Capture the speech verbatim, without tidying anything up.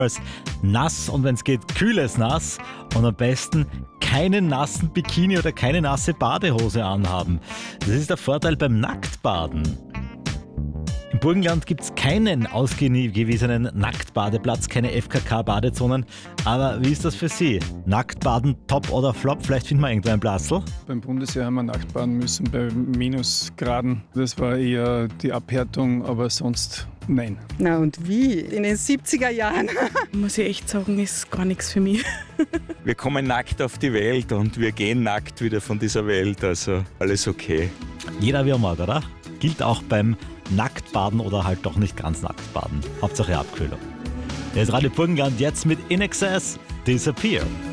als nass und wenn es geht, kühles Nass und am besten keinen nassen Bikini oder keine nasse Badehose anhaben. Das ist der Vorteil beim Nacktbaden. Im Burgenland gibt es keinen ausgewiesenen Nacktbadeplatz, keine F K K-Badezonen. Aber wie ist das für Sie? Nacktbaden, top oder flop? Vielleicht finden wir irgendwo ein Platzl. Beim Bundesheer haben wir nackt baden müssen bei Minusgraden. Das war eher die Abhärtung, aber sonst nein. Na und wie? In den siebziger Jahren. Muss ich echt sagen, ist gar nichts für mich. Wir kommen nackt auf die Welt und wir gehen nackt wieder von dieser Welt, also alles okay. Jeder wie er mag, oder? Gilt auch beim Nacktbaden oder halt doch nicht ganz Nacktbaden. Hauptsache Abkühlung. Der ist Radio Burgenland jetzt mit In Excess Disappear.